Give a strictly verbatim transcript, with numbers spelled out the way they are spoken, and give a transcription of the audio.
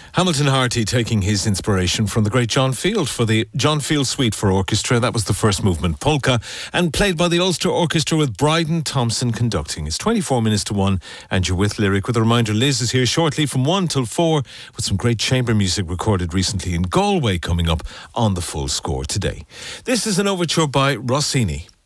Hamilton Harty taking his inspiration from the great John Field for the John Field Suite for Orchestra. That was the first movement, Polka, and played by the Ulster Orchestra with Bryden Thompson conducting. It's twenty-four minutes to one and you're with Lyric. With a reminder, Liz is here shortly from one till four with some great chamber music recorded recently in Galway coming up on the Full Score today. This is an overture by Rossini.